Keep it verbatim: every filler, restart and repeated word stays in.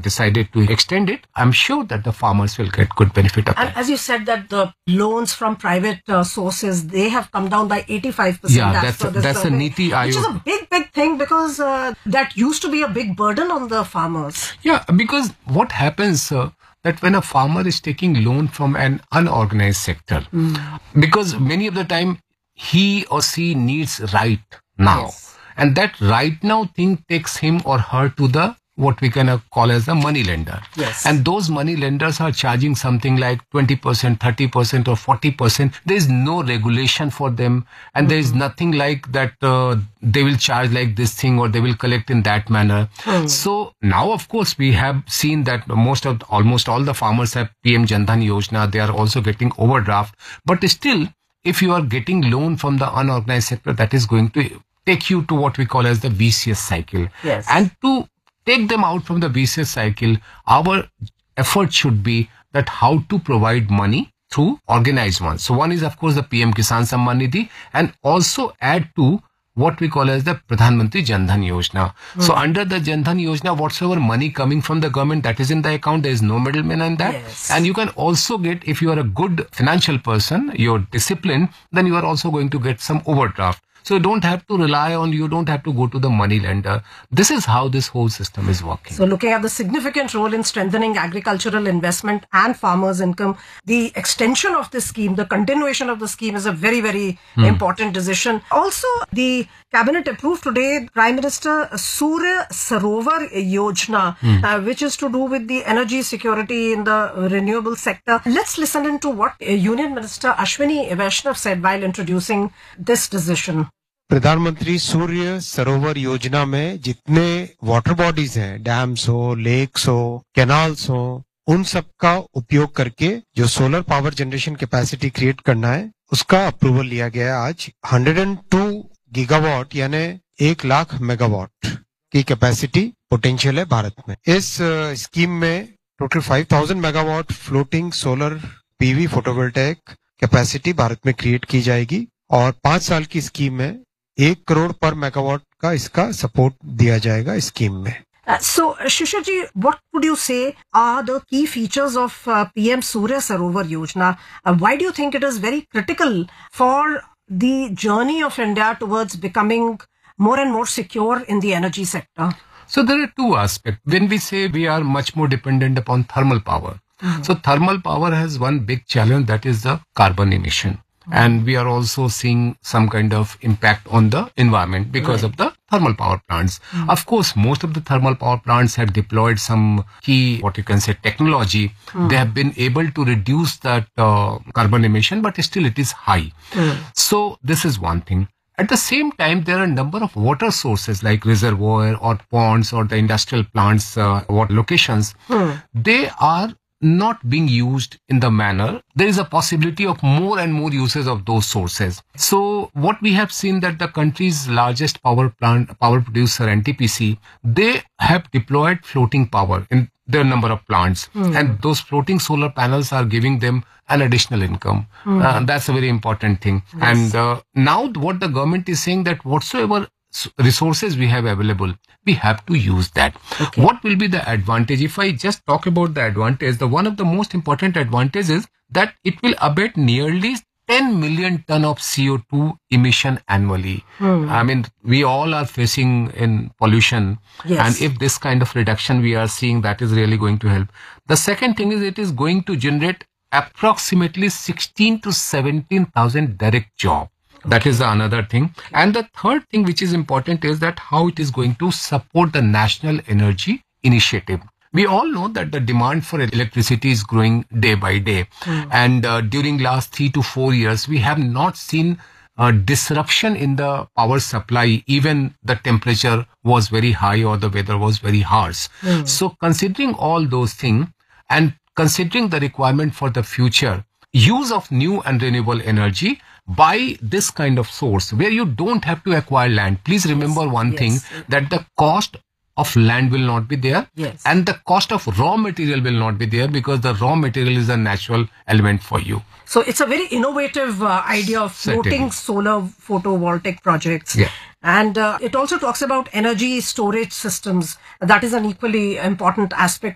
decided to extend it, I'm sure that the farmers will get good benefit of and that. As you said that the loans from private uh, sources, they have come down by eighty-five percent. Yeah, that's a, that's a Niti Aayog. Which is a big, big thing because uh, that used to be a big burden on the farmers. Yeah, because what happens uh, that when a farmer is taking loan from an unorganized sector, mm. because many of the time he or she needs right now. Yes. And that right now thing takes him or her to the what we can call as the money lender. Yes. And those money lenders are charging something like twenty percent, thirty percent or forty percent. There is no regulation for them. And mm-hmm. there is nothing like that uh, they will charge like this thing or they will collect in that manner. Mm. So now, of course, we have seen that most of, almost all the farmers have P M Jan Dhan Yojana. They are also getting overdraft. But still, if you are getting loan from the unorganized sector, that is going to take you to what we call as the vicious cycle. Yes. And to take them out from the vicious cycle, our effort should be that how to provide money through organized ones. So one is, of course, the P M Kisan Samman Nidhi, and also add to what we call as the Pradhan Mantri Jan Dhan Yojana. Mm. So under the Jan Dhan Yojana, whatsoever money coming from the government, that is in the account. There is no middleman in that. Yes. And you can also get, if you are a good financial person, you're disciplined, then you are also going to get some overdraft. So you don't have to rely on, you don't have to go to the money lender. This is how this whole system is working. So looking at the significant role in strengthening agricultural investment and farmers' income, the extension of this scheme, the continuation of the scheme is a very, very hmm. important decision. Also, the Cabinet approved today Prime Minister Surya Sarovar Yojana, hmm. uh, which is to do with the energy security in the renewable sector. Let's listen into what Union Minister Ashwini Vaishnav said while introducing this decision. प्रधानमंत्री सूर्य सरोवर योजना में जितने water bodies हैं, dams हो, lakes हो, canals हो, उन सब का उपयोग करके जो solar power generation capacity create करना है, उसका अप्रूवल लिया गया है आज। एक सौ दो गीगावाट यानी एक लाख मेगावाट की कैपेसिटी पोटेंशियल है भारत में। इस स्कीम में टोटल पाँच हज़ार megawatt floating solar PV photovoltaic capacity Bharat में क्रिएट की जाएगी और पांच साल की स्कीम में एक करोड़ पर मेगावाट का इसका सपोर्ट दिया जाएगा स्कीम में। Uh, so, Shishir ji, what would you say are the key features of uh, P M Surya Sarovar Yojana? Uh, why do you think it is very critical for the journey of India towards becoming more and more secure in the energy sector? So, there are two aspects. When we say we are much more dependent upon thermal power, mm-hmm. so thermal power has one big challenge, that is the carbon emission. And we are also seeing some kind of impact on the environment because right. of the thermal power plants. Mm. Of course, most of the thermal power plants have deployed some key, what you can say, technology. Mm. They have been able to reduce that uh, carbon emission, but still it is high. Mm. So this is one thing. At the same time, there are a number of water sources like reservoir or ponds or the industrial plants, uh, water locations. Mm. They are not being used in the manner. There is a possibility of more and more uses of those sources. So what we have seen that the country's largest power plant, power producer, N T P C, they have deployed floating power in their number of plants. Mm. And those floating solar panels are giving them an additional income. Mm. Uh, that's a very important thing. Yes. And uh, now what the government is saying that whatsoever resources we have available, we have to use that. Okay. What will be the advantage? If I just talk about the advantage, the one of the most important advantages is that it will abate nearly ten million ton of C O two emission annually. Hmm. I mean, we all are facing in pollution. Yes. And if this kind of reduction we are seeing, that is really going to help. The second thing is it is going to generate approximately sixteen to seventeen thousand direct jobs. That is another thing. And the third thing which is important is that how it is going to support the National Energy Initiative. We all know that the demand for electricity is growing day by day. Mm. And uh, during last three to four years, we have not seen a disruption in the power supply. Even the temperature was very high or the weather was very harsh. Mm. So considering all those things and considering the requirement for the future, use of new and renewable energy by this kind of source where you don't have to acquire land. Please remember yes, one yes. thing, that the cost of land will not be there yes. and the cost of raw material will not be there because the raw material is a natural element for you. So it's a very innovative uh, idea of floating Certainly. solar photovoltaic projects. Yeah. And uh, it also talks about energy storage systems. That is an equally important aspect